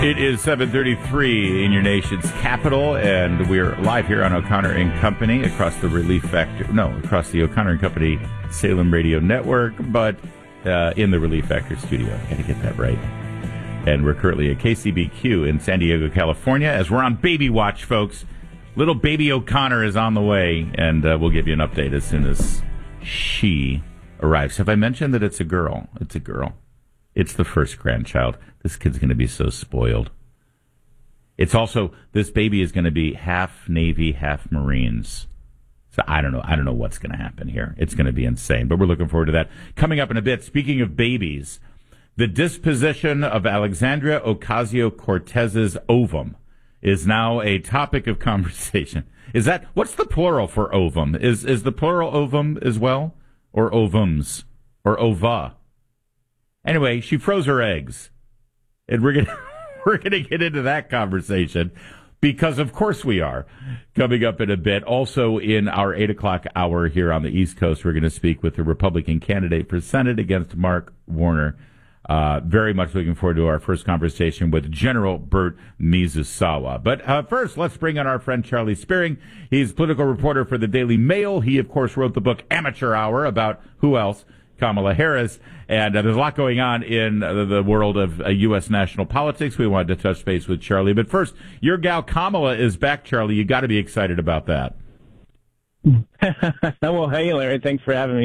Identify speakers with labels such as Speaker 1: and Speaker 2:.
Speaker 1: It is 7:33 in your nation's capital, and we're live here on O'Connor and Company across the across the O'Connor and Company Salem Radio Network, but in the Relief Factor studio. Got to get that right. And we're currently at KCBQ in San Diego, California, as we're on baby watch, folks. Little baby O'Connor is on the way, and we'll give you an update as soon as she arrives. Have I mentioned that it's a girl? It's a girl. It's the first grandchild. This kid's going to be so spoiled. It's also, this baby is going to be half Navy, half Marines. So I don't know what's going to happen here. It's going to be insane, but we're looking forward to that. Coming up in a bit, speaking of babies, the disposition of Alexandria Ocasio-Cortez's ovum is now a topic of conversation. What's the plural for ovum? Is the plural ovum as well? Or ovums? Or ova? Anyway, she froze her eggs. And we're gonna get into that conversation because of course we are. Coming up in a bit. Also in our 8 o'clock hour here on the East Coast, we're going to speak with the Republican candidate for Senate against Mark Warner. Very much looking forward to our first conversation with General Burt Mizusawa. But first, let's bring on our friend Charlie Spearing. He's political reporter for the Daily Mail. He, of course, wrote the book Amateur Hour about who else? Kamala Harris. And there's a lot going on in the world of U.S. national politics. We wanted to touch base with Charlie. But first, your gal Kamala is back, Charlie. You got to be excited about that.
Speaker 2: Well, hey, Larry. Thanks for having me.